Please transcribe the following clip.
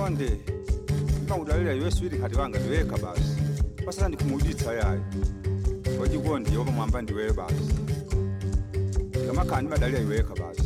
Konde ngawudalela yeswidi ngati wanga ndiweka basi pasana ndikumuditsa yayi wachikondi yoba mwamba ndiwe basi ngamakhani badalela iweka basi